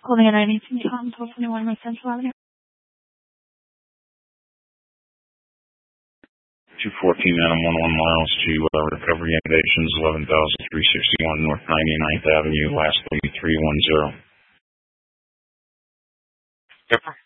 Holding a 918 Tom, 1221 North Central Avenue. 214 Adam 11 miles to Recovery Innovations, 11,361 North 99th Avenue, lastly 310. Pepper.